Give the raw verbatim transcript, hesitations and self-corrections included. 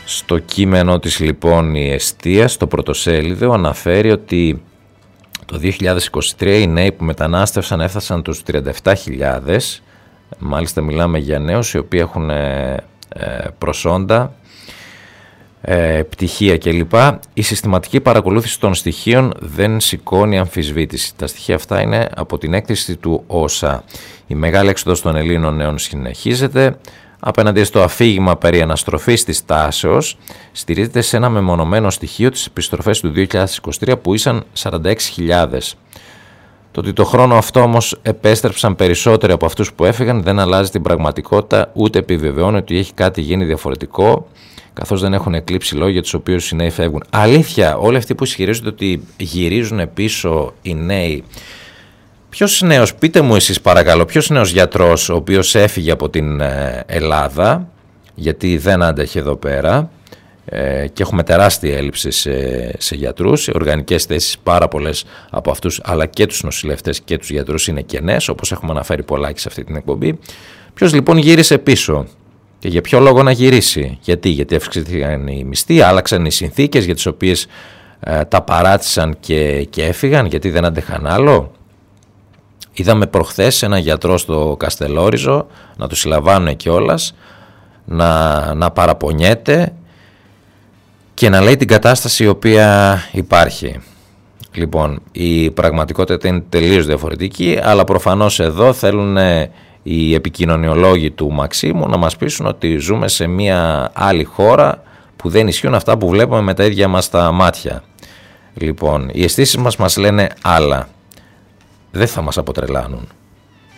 Στο κείμενο της λοιπόν η Εστία, στο πρωτοσέλιδο, αναφέρει ότι το δύο χιλιάδες είκοσι τρία οι νέοι που μετανάστευσαν έφτασαν τους τριάντα επτά χιλιάδες. Μάλιστα μιλάμε για νέους οι οποίοι έχουν ε, προσόντα, ε, πτυχία κλπ. Η συστηματική παρακολούθηση των στοιχείων δεν σηκώνει αμφισβήτηση. Τα στοιχεία αυτά είναι από την έκθεση του όσα. Η μεγάλη έξοδος των Ελλήνων νέων συνεχίζεται. Απέναντι στο αφήγημα περί αναστροφής της τάσεως, στηρίζεται σε ένα μεμονωμένο στοιχείο τις επιστροφές του δύο χιλιάδες είκοσι τρία που ήσαν σαράντα έξι χιλιάδες. Το ότι το χρόνο αυτό όμως επέστρεψαν περισσότεροι από αυτούς που έφυγαν δεν αλλάζει την πραγματικότητα, ούτε επιβεβαιώνει ότι έχει κάτι γίνει διαφορετικό, καθώς δεν έχουν εκλείψει λόγια τους οποίους οι νέοι φεύγουν. Αλήθεια, όλοι αυτοί που ισχυρίζονται ότι γυρίζουν πίσω οι νέοι. Ποιος νέος, πείτε μου εσείς παρακαλώ, ποιος νέος γιατρός ο οποίος έφυγε από την Ελλάδα, γιατί δεν άντεχε εδώ πέρα ε, και έχουμε τεράστια έλλειψη σε, σε γιατρούς, σε οργανικές θέσεις πάρα πολλές από αυτούς, αλλά και τους νοσηλευτές και τους γιατρούς είναι κενές, όπως έχουμε αναφέρει πολλάκι σε αυτή την εκπομπή. Ποιος λοιπόν γύρισε πίσω και για ποιο λόγο να γυρίσει? Γιατί, γιατί αυξήθηκαν οι μισθοί, άλλαξαν οι συνθήκες για τις οποίες ε, τα παράτησαν και, και έφυγαν, γιατί δεν άντεχαν άλλο. Είδαμε προχθές ένα γιατρό στο Καστελόριζο να του συλλαμβάνουν κιόλας, να, να παραπονιέται και να λέει την κατάσταση η οποία υπάρχει. Λοιπόν, η πραγματικότητα είναι τελείως διαφορετική, αλλά προφανώς εδώ θέλουν οι επικοινωνιολόγοι του Μαξίμου να μας πείσουν ότι ζούμε σε μια άλλη χώρα που δεν ισχύουν αυτά που βλέπουμε με τα ίδια μας τα μάτια. Λοιπόν, οι αισθήσεις μας μας λένε άλλα. Δεν θα μας αποτρελάνουν.